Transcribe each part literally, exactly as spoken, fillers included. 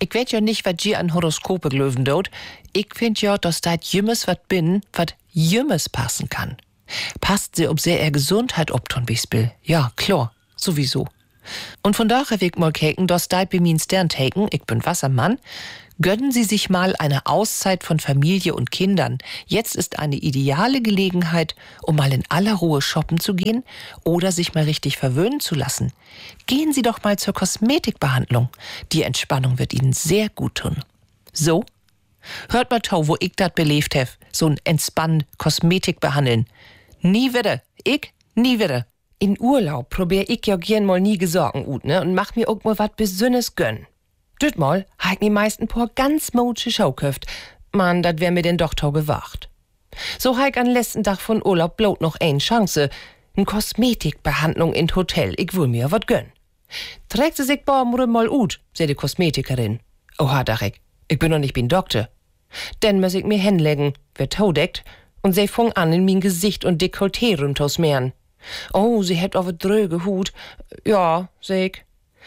Ich weet ja nicht, wat je an Horoskope glöwen dort. Ich find ja, dass dat jümmes wat bin, wat jümmes passen kann. Passt sie ob sehr er Gesundheit obtun bispel. Ja, klar, sowieso. Und von daher will ich mal keken, dass dat bei min Stern taken, ich bin Wassermann, gönnen Sie sich mal eine Auszeit von Familie und Kindern. Jetzt ist eine ideale Gelegenheit, um mal in aller Ruhe shoppen zu gehen oder sich mal richtig verwöhnen zu lassen. Gehen Sie doch mal zur Kosmetikbehandlung. Die Entspannung wird Ihnen sehr gut tun. So? Hört mal tau, wo ich dat belebt hef. So ein entspannt Kosmetik behandeln. Nie wieder. Ich? Nie wieder. In Urlaub probier ich ja gern mal nie gesorgen ut, ne? Und mach mir auch mal wat Besünnes gönn. Düt mal, ha ich mir meist ein paar ganz modsche Schauköft. Mann, dat wär mir denn doch tau gewacht. So ha ich an letzten Tag von Urlaub bloß noch ein Chance. N Kosmetikbehandlung in Hotel, ich will mir wat gönn. Trägt sie sich morgen mal ut, seh die Kosmetikerin. Oha, dach ich, ich bin noch nicht bin Doktor. Denn muss ich mir hinlegen, wer tau deckt, und sie fang an in min Gesicht und Dekolleté rumtausmehren. Oh, sie hätt auf a dröge Hut. Ja, seh ich.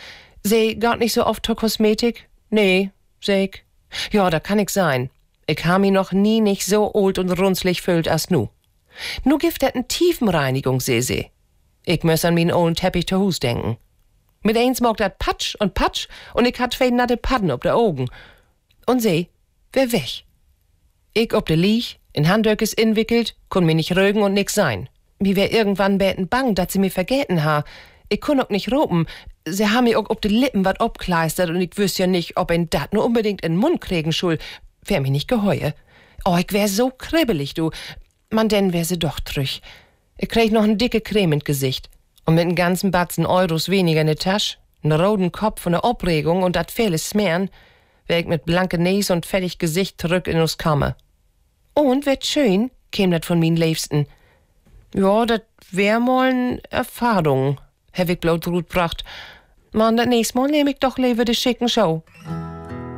Seh gar nicht so oft zur Kosmetik? Nee, seh ich. Ja, da kann ich sein. Ich ha mi noch nie nicht so old und runzlig fühlt as nu. Nu gibt et n Tiefenreinigung, seh sie. Ich muss an min olden Teppich zu Hus denken. Mit eins mag dat Patsch und Patsch und ich hat zwei natte Padden ob de Augen. Und seh, wer weg. Ich ob de Liech, in Handöckes inwickelt, kun mi nicht rögen und nix sein. Mir wär irgendwann bäten bang, dat sie mir vergeten ha. Ich kun auch nicht ropen. Sie haben mir auch ob de Lippen wat obkleistert und ich wüs ja nicht, ob ein dat nur unbedingt in den Mund kriegen schul. Wär mir nicht geheue. Oh, ich wär so kribbelig, du. Man, denn wär sie doch trüch. Ich krieg noch n dicke Creme ins Gesicht. Und mit n ganzen Batzen Euros weniger in der Tasche, n roten Kopf und ne Aufregung und dat vieles Smären, wär ich mit blanke Näs und fettig Gesicht zurück in us Kammer. Und wird schön, käm dat von min Liebsten. Ja, dat wär mal n Erfahrung, hab ich bloß Ruth bracht. Man, dat nächst Mal nehm ich doch lieber de schicken Show.